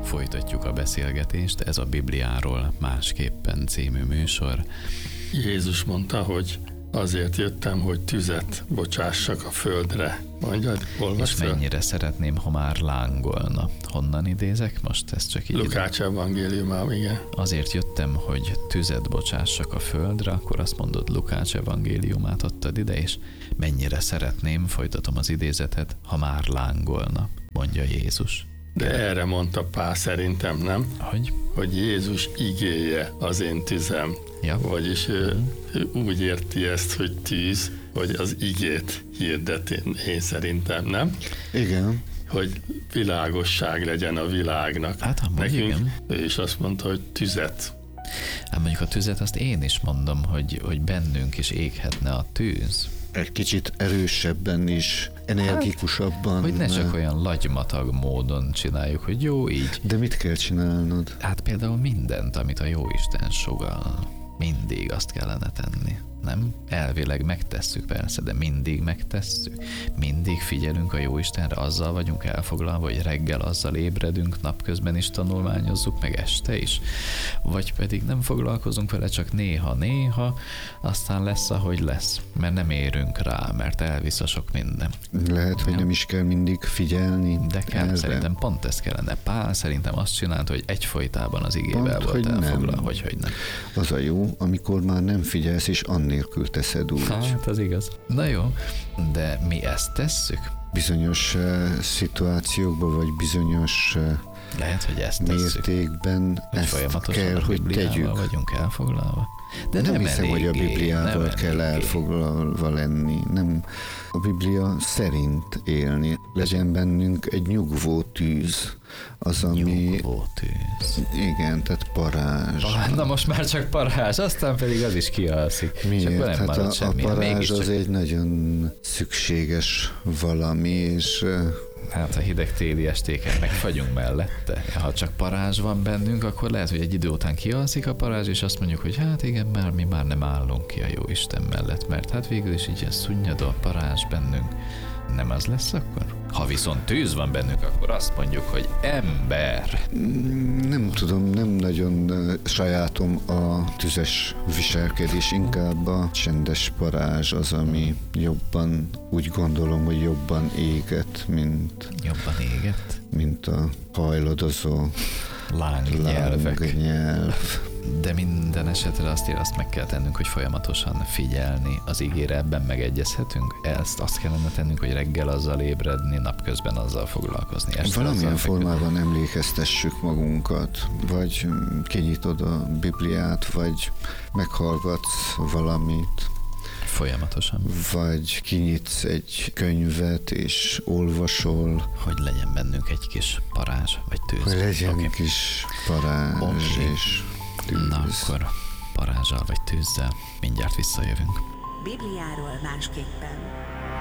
Folytatjuk a beszélgetést, ez a Bibliáról másképpen című műsor. Jézus mondta, hogy azért jöttem, hogy tüzet bocsássak a földre. Mondjad, olvasd. És mennyire szeretném, ha már lángolna. Honnan idézek most? Ez csak így. Lukács evangéliumában, igen. Azért jöttem, hogy tüzet bocsássak a földre, akkor azt mondod, Lukács evangéliumát adtad ide, és mennyire szeretném, folytatom az idézetet, ha már lángolna, mondja Jézus. De erre mondta Pál szerintem, nem? Hogy Jézus igéje az én tüzem. Ja. Vagyis ő úgy érti ezt, hogy tűz, hogy az igét hirdeti, én szerintem, nem? Igen. Hogy világosság legyen a világnak. Hát, nekünk, igen. Ő is azt mondta, hogy tüzet. Hát mondjuk a tüzet azt én is mondom, hogy bennünk is éghetne a tűz. Egy kicsit erősebben is, energikusabban. Hogy ne csak olyan lagymatag módon csináljuk, hogy jó így. De mit kell csinálnod? Hát például mindent, amit a Jóisten sugall, mindig azt kellene tenni. Nem? Elvileg megtesszük persze, de mindig megtesszük. Mindig figyelünk a Jóistenre, azzal vagyunk elfoglalva, hogy reggel azzal ébredünk, napközben is tanulmányozzuk, meg este is. Vagy pedig nem foglalkozunk vele, csak néha-néha, aztán lesz, ahogy lesz. Mert nem érünk rá, mert elvisz a sok minden. Lehet, hogy nem is kell mindig figyelni. De kell, erre. Szerintem pont ez kellene. Pál szerintem azt csinált, hogy egyfolytában az igével volt elfoglalva, hogy nem. Az a jó, amikor már nem figyelsz, és annélkül teszed úgy. Hát, az igaz. Na jó, de mi ezt tesszük? Bizonyos szituációkban, vagy bizonyos lehet, hogy ezt tesszük. Mértékben ezt kell, hogy tegyük. Vagyunk elfoglalva. De nem hiszem, eléggé, hogy a Bibliával kell elfoglalva lenni. Nem, a Biblia szerint élni. Legyen bennünk egy nyugvó tűz. Az, ami... Nyugvó tűz. Igen, tehát parázs. Na most már csak parázs, aztán pedig az is kialszik. Miért? Hát a parázs az egy nagyon szükséges valami, és... Hát a hideg téli estéken meg fagyunk mellette. Ha csak parázs van bennünk, akkor lehet, hogy egy idő után kialszik a parázs, és azt mondjuk, hogy hát igen, mert mi már nem állunk ki a Jóisten mellett, mert hát végül is így szunnyadó a parázs bennünk. Nem az lesz akkor? Ha viszont tűz van bennünk, akkor azt mondjuk, hogy ember. Nem tudom, nem nagyon sajátom a tüzes viselkedés, inkább a csendes parázs az, ami jobban, úgy gondolom, hogy jobban éget, mint a hajlodozó lángnyelv. De minden esetre azt meg kell tennünk, hogy folyamatosan figyelni az ígére, ebben megegyezhetünk? Azt kellene tennünk, hogy reggel azzal ébredni, napközben azzal foglalkozni. Valamilyen formában emlékeztessük magunkat, vagy kinyitod a Bibliát, vagy meghallgatsz valamit. Folyamatosan. Vagy kinyitsz egy könyvet, és olvasol. Hogy legyen bennünk egy kis parázs, vagy tűz. Hogy legyen kis parázs és tűz. Na akkor parázsal vagy tűzzel mindjárt visszajövünk. Bibliáról másképpen.